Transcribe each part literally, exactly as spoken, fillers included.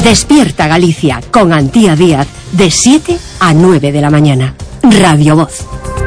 Despierta Galicia con Antía Díaz de siete a nueve de la mañana. Radio Voz.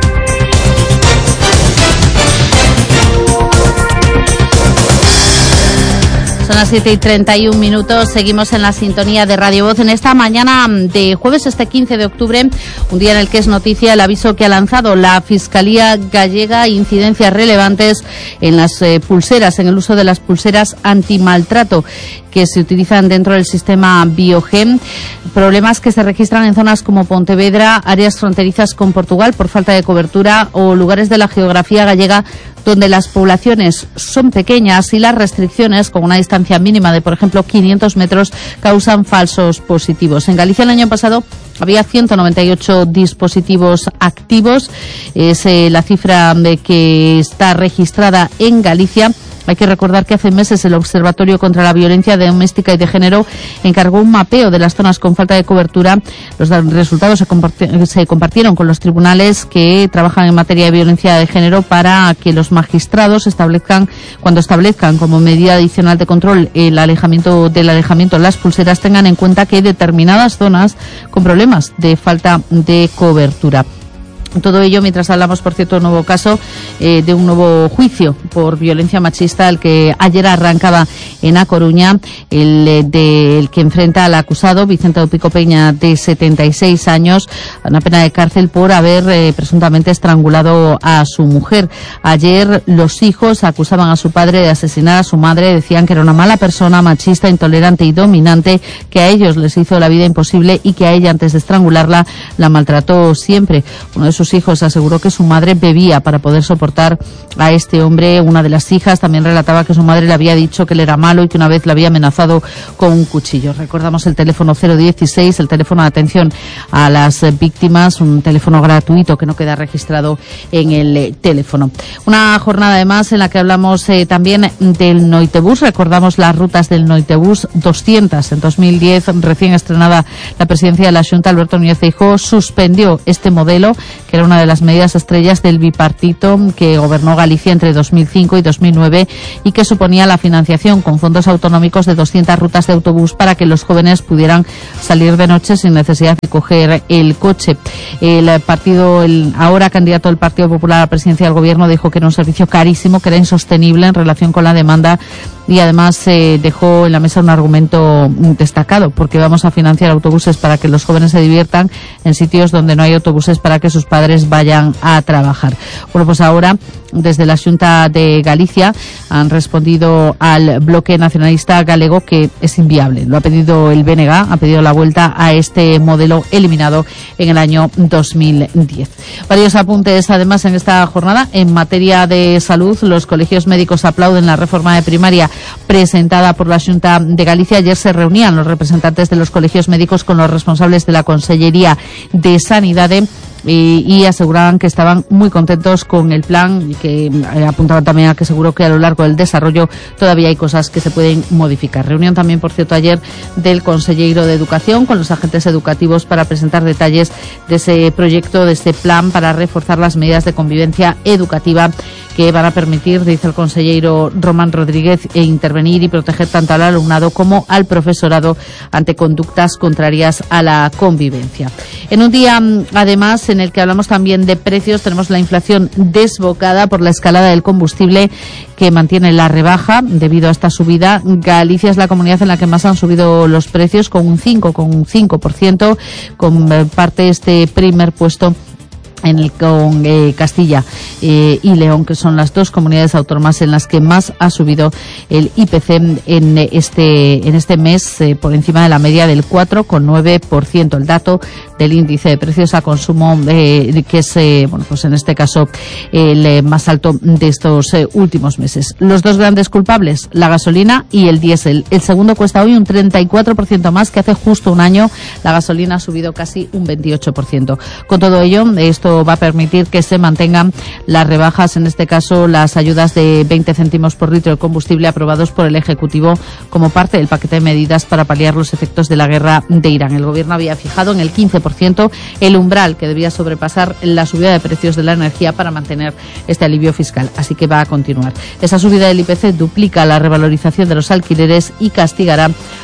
Son las siete y treinta y un minutos, seguimos en la sintonía de Radio Voz en esta mañana de jueves, este quince de octubre, un día en el que es noticia el aviso que ha lanzado la Fiscalía Gallega, incidencias relevantes en las eh, pulseras, en el uso de las pulseras antimaltrato que se utilizan dentro del sistema Biogen, problemas que se registran en zonas como Pontevedra, áreas fronterizas con Portugal por falta de cobertura o lugares de la geografía gallega donde las poblaciones son pequeñas y las restricciones con una distancia mínima de, por ejemplo, quinientos metros causan falsos positivos. En Galicia el año pasado había ciento noventa y ocho dispositivos activos, es eh, la cifra de que está registrada en Galicia. Hay que recordar que hace meses el Observatorio contra la Violencia Doméstica y de Género encargó un mapeo de las zonas con falta de cobertura. Los resultados se, comparti- se compartieron con los tribunales que trabajan en materia de violencia de género para que los magistrados establezcan, cuando establezcan como medida adicional de control el alejamiento del alejamiento las pulseras, tengan en cuenta que hay determinadas zonas con problemas de falta de cobertura. Todo ello mientras hablamos, por cierto, de un nuevo caso, eh, de un nuevo juicio por violencia machista, el que ayer arrancaba en A Coruña, el eh, del que enfrenta al acusado, Vicente Pico Peña, de setenta y seis años, a una pena de cárcel por haber eh, presuntamente estrangulado a su mujer. Ayer los hijos acusaban a su padre de asesinar a su madre, decían que era una mala persona, machista, intolerante y dominante, que a ellos les hizo la vida imposible y que a ella, antes de estrangularla, la maltrató siempre. Uno de sus hijos aseguró que su madre bebía para poder soportar a este hombre. Una de las hijas también relataba que su madre le había dicho que él era malo y que una vez le había amenazado con un cuchillo. Recordamos el teléfono cero dieciséis, el teléfono de atención a las víctimas, un teléfono gratuito que no queda registrado en el eh, teléfono. Una jornada además en la que hablamos eh, también del Noitebús. Recordamos las rutas del Noitebús, doscientas en dos mil diez, recién estrenada la presidencia de la Xunta, Alberto Núñez Feijóo suspendió este modelo, que era una de las medidas estrellas del bipartito que gobernó Galicia entre dos mil cinco y dos mil nueve y que suponía la financiación con fondos autonómicos de doscientas rutas de autobús para que los jóvenes pudieran salir de noche sin necesidad de coger el coche. El partido, el ahora candidato del Partido Popular a la presidencia del Gobierno, dijo que era un servicio carísimo, que era insostenible en relación con la demanda y además eh, dejó en la mesa un argumento destacado, porque vamos a financiar autobuses para que los jóvenes se diviertan en sitios donde no hay autobuses para que sus padres vayan a trabajar. Bueno, pues ahora desde la Xunta de Galicia han respondido al bloque nacionalista galego que es inviable. Lo ha pedido el B N G, ha pedido la vuelta a este modelo eliminado en el año dos mil diez. Varios apuntes además en esta jornada. En materia de salud, los colegios médicos aplauden la reforma de primaria presentada por la Xunta de Galicia. Ayer se reunían los representantes de los colegios médicos con los responsables de la Consellería de Sanidad y, y aseguraban que estaban muy contentos con el plan y que eh, apuntaban también a que seguro que a lo largo del desarrollo todavía hay cosas que se pueden modificar. Reunión también, por cierto, ayer del consejero de Educación con los agentes educativos para presentar detalles de ese proyecto, de este plan para reforzar las medidas de convivencia educativa que van a permitir, dice el consejero Román Rodríguez, e intervenir y proteger tanto al alumnado como al profesorado ante conductas contrarias a la convivencia. En un día, además, en el que hablamos también de precios, tenemos la inflación desbocada por la escalada del combustible que mantiene la rebaja debido a esta subida. Galicia es la comunidad en la que más han subido los precios, con un cinco por ciento, comparte este primer puesto en el con eh, Castilla eh, y León, que son las dos comunidades autónomas en las que más ha subido el I P C en este en este mes, eh, por encima de la media del cuatro coma nueve por ciento. El dato del índice de precios a consumo, eh, que es, eh, bueno, pues en este caso el eh, más alto de estos eh, últimos meses. Los dos grandes culpables, la gasolina y el diésel. El segundo cuesta hoy un treinta y cuatro por ciento más que hace justo un año. La gasolina ha subido casi un veintiocho por ciento. Con todo ello, esto va a permitir que se mantengan las rebajas, en este caso las ayudas de veinte céntimos por litro de combustible aprobados por el Ejecutivo como parte del paquete de medidas para paliar los efectos de la guerra de Irán. El Gobierno había fijado en el quince por ciento el umbral que debía sobrepasar la subida de precios de la energía para mantener este alivio fiscal, así que va a continuar. Esa subida del I P C duplica la revalorización de los alquileres y castigará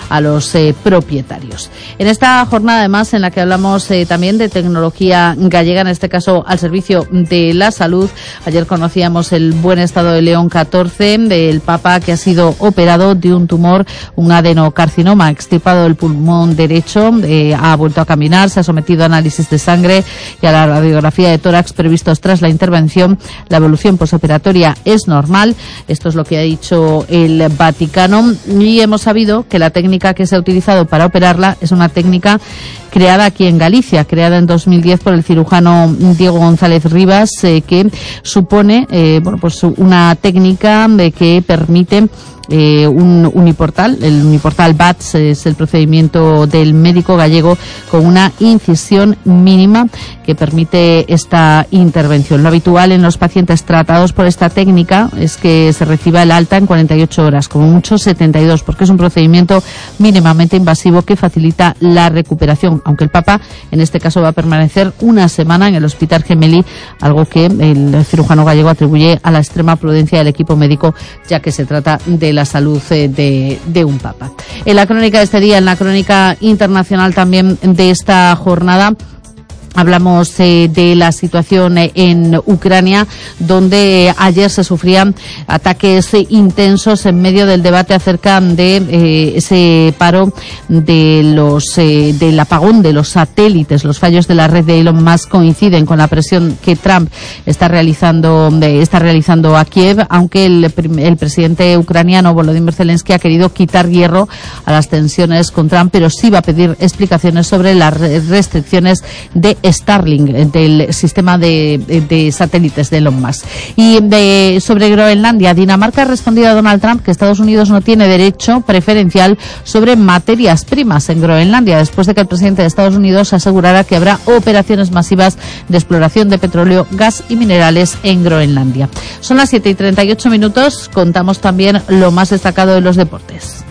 a los eh, propietarios. En esta jornada, además, en la que hablamos eh, también de tecnología gallega, en este caso al servicio de la salud, ayer conocíamos el buen estado de León catorce, del Papa, que ha sido operado de un tumor, un adenocarcinoma extirpado del pulmón derecho, eh, ha vuelto a caminar, se ha sometido a análisis de sangre y a la radiografía de tórax previstos tras la intervención. La evolución posoperatoria es normal, esto es lo que ha dicho el Vaticano, y hemos sabido que la técnica que se ha utilizado para operarla es una técnica creada aquí en Galicia, creada en dos mil diez por el cirujano Diego González Rivas, eh, que supone eh, bueno, pues una técnica de que permite Eh, un uniportal. El uniportal B A T S es el procedimiento del médico gallego con una incisión mínima que permite esta intervención. Lo habitual en los pacientes tratados por esta técnica es que se reciba el alta en cuarenta y ocho horas, como mucho setenta y dos, porque es un procedimiento mínimamente invasivo que facilita la recuperación, aunque el Papa en este caso va a permanecer una semana en el Hospital Gemelli, algo que el cirujano gallego atribuye a la extrema prudencia del equipo médico, ya que se trata de la salud de, de un papa. En la crónica de este día, en la crónica internacional también de esta jornada, hablamos eh, de la situación eh, en Ucrania, donde eh, ayer se sufrían ataques eh, intensos en medio del debate acerca de eh, ese paro de los eh, del apagón de los satélites. Los fallos de la red de Elon Musk coinciden con la presión que Trump está realizando eh, está realizando a Kiev, aunque el, el presidente ucraniano Volodymyr Zelensky ha querido quitar hierro a las tensiones con Trump, pero sí va a pedir explicaciones sobre las restricciones de Starlink, del sistema de, de, de satélites de Elon Musk. Y de, sobre Groenlandia, Dinamarca ha respondido a Donald Trump que Estados Unidos no tiene derecho preferencial sobre materias primas en Groenlandia, después de que el presidente de Estados Unidos asegurara que habrá operaciones masivas de exploración de petróleo, gas y minerales en Groenlandia. Son las siete y treinta y ocho minutos, contamos también lo más destacado de los deportes.